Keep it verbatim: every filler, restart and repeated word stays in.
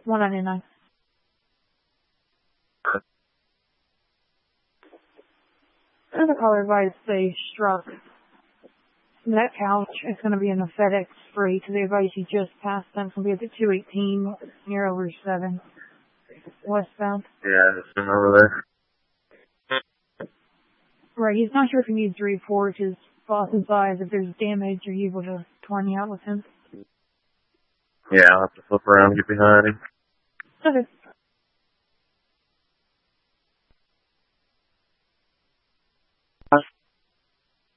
one ninety-nine. And the caller advised they struck. That couch is going to be in the FedEx Freight. The advice you just passed them is going to be at the two eighteen near over seven westbound. Yeah, it's been over there. Right, he's not sure if he needs to report his boss's eyes. If there's damage, are you able to twenty out with him? Yeah, I'll have to flip around and get behind him. Okay.